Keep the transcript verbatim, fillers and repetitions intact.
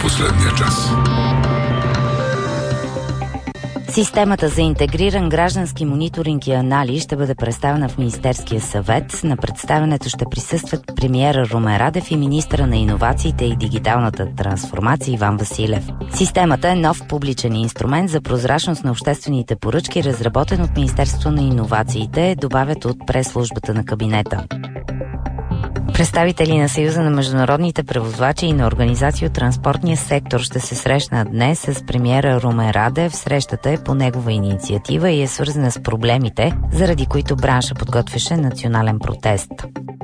последния час. Системата за интегриран граждански мониторинг и анализ ще бъде представена в Министерския съвет. На представянето ще присъстват премиера Румен Радев и министъра на иновациите и дигиталната трансформация Иван Василев. Системата е нов публичен инструмент за прозрачност на обществените поръчки, разработен от Министерството на иновациите, добавят от прес-службата на кабинета. Представители на Съюза на международните превозвачи и на организации от транспортния сектор ще се срещнат днес с премиера Румен Радев. Срещата е по негова инициатива и е свързана с проблемите, заради които бранша подготвяше национален протест.